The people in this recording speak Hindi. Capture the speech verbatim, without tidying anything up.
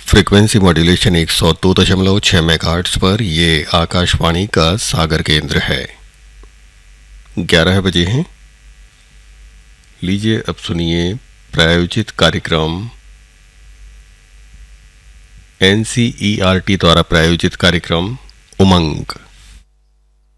फ्रीक्वेंसी मॉड्यूलेशन एक सौ दो दशमलव छः मेगाहर्ट्ज़ पर ये आकाशवाणी का सागर केंद्र है। ग्यारह बजे हैं। लीजिए अब सुनिए प्रायोजित कार्यक्रम N C E R T द्वारा प्रायोजित कार्यक्रम उमंग।